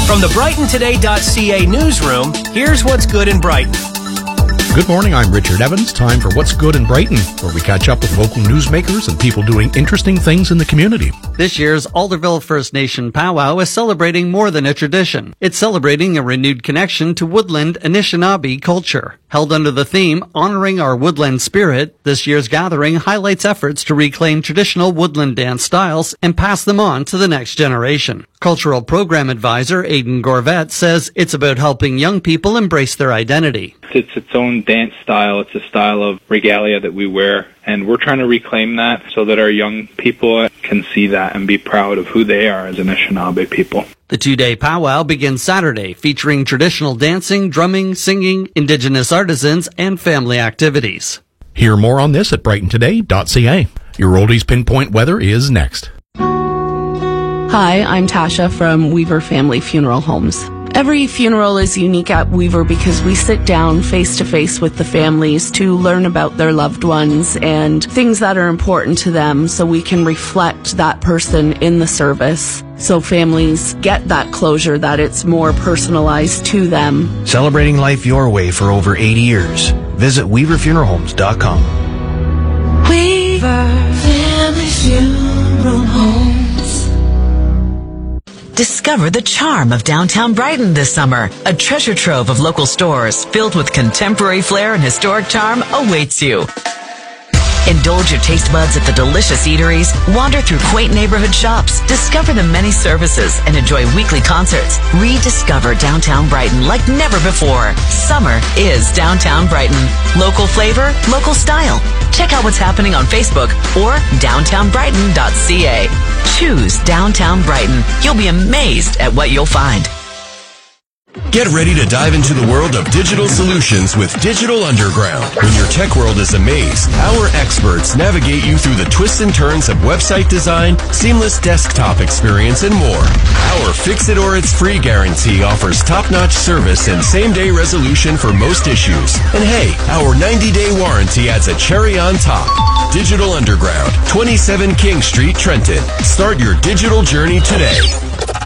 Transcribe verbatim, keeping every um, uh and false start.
From the Brighton Today dot C A newsroom, here's what's good in Brighton. Good morning, I'm Richard Evans. Time for What's Good in Brighton, where we catch up with local newsmakers and people doing interesting things in the community. This year's Alderville First Nation Powwow is celebrating more than a tradition. It's celebrating a renewed connection to woodland Anishinaabe culture. Held under the theme, Honoring Our Woodland Spirit, this year's gathering highlights efforts to reclaim traditional woodland dance styles and pass them on to the next generation. Cultural Program Advisor Aidan Gorvet says it's about helping young people embrace their identity. It's its own dance style. It's a style of regalia that we wear, and we're trying to reclaim that so that our young people can see that and be proud of who they are as Anishinaabe people. The two-day powwow begins Saturday, featuring traditional dancing, drumming, singing, Indigenous artisans, and family activities. Hear more on this at brighton today dot C A. Your Oldies Pinpoint weather is next. Hi, I'm Tasha from Weaver Family Funeral Homes. Every funeral is unique at Weaver because we sit down face to face with the families to learn about their loved ones and things that are important to them so we can reflect that person in the service. So families get that closure, that it's more personalized to them. Celebrating life your way for over eighty years. Visit weaver funeral homes dot com. Weaver Family Funeral Homes. Discover the charm of downtown Brighton this summer. A treasure trove of local stores filled with contemporary flair and historic charm awaits you. Indulge your taste buds at the delicious eateries, wander through quaint neighborhood shops, discover the many services, and enjoy weekly concerts. Rediscover downtown Brighton like never before. Summer is downtown Brighton. Local flavor, local style. Check out what's happening on Facebook or downtown brighton dot C A. Choose Downtown Brighton. You'll be amazed at what you'll find. Get ready to dive into the world of digital solutions with Digital Underground. When your tech world is amazed, our experts navigate you through the twists and turns of website design, seamless desktop experience, and more. Our Fix It or It's Free guarantee offers top-notch service and same-day resolution for most issues. And hey, our ninety-day warranty adds a cherry on top. Digital Underground, twenty-seven King Street, Trenton. Start your digital journey today.